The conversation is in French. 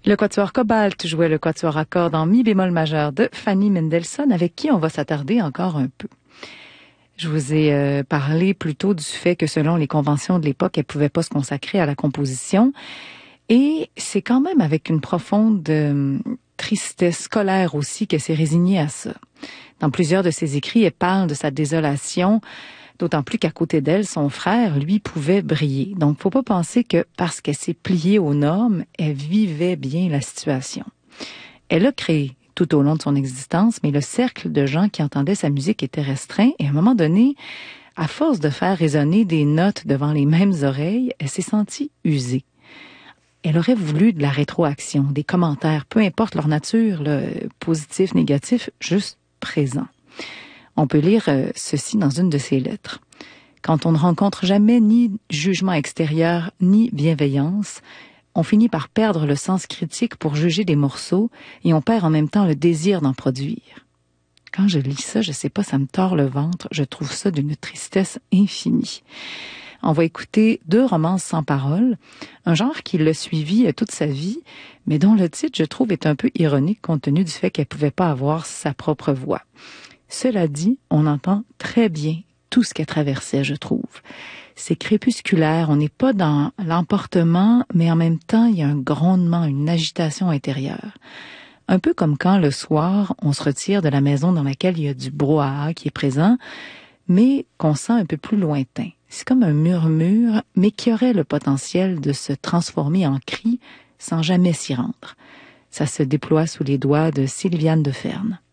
Le quatuor Cobalt jouait le quatuor à cordes en mi bémol majeur de Fanny Mendelssohn, avec qui on va s'attarder encore un peu. Je vous ai parlé plutôt du fait que selon les conventions de l'époque, elle pouvait pas se consacrer à la composition. Et c'est quand même avec une profonde tristesse scolaire aussi qu'elle s'est résignée à ça. Dans plusieurs de ses écrits, elle parle de sa désolation, d'autant plus qu'à côté d'elle, son frère, lui, pouvait briller. Donc, faut pas penser que parce qu'elle s'est pliée aux normes, elle vivait bien la situation. Elle a créé tout au long de son existence, mais le cercle de gens qui entendaient sa musique était restreint et à un moment donné, à force de faire résonner des notes devant les mêmes oreilles, elle s'est sentie usée. Elle aurait voulu de la rétroaction, des commentaires, peu importe leur nature, positif, négatif, juste présent. On peut lire ceci dans une de ses lettres. Quand on ne rencontre jamais ni jugement extérieur, ni bienveillance, on finit par perdre le sens critique pour juger des morceaux et on perd en même temps le désir d'en produire. Quand je lis ça, je sais pas, ça me tord le ventre. Je trouve ça d'une tristesse infinie. On va écouter 2 romances sans paroles, un genre qui l'a suivi toute sa vie, mais dont le titre, je trouve, est un peu ironique compte tenu du fait qu'elle pouvait pas avoir sa propre voix. Cela dit, on entend très bien tout ce qu'elle traversait, je trouve. C'est crépusculaire, on n'est pas dans l'emportement, mais en même temps, il y a un grondement, une agitation intérieure. Un peu comme quand, le soir, on se retire de la maison dans laquelle il y a du brouhaha qui est présent, mais qu'on sent un peu plus lointain. C'est comme un murmure, mais qui aurait le potentiel de se transformer en cri sans jamais s'y rendre. Ça se déploie sous les doigts de Sylviane Deferne.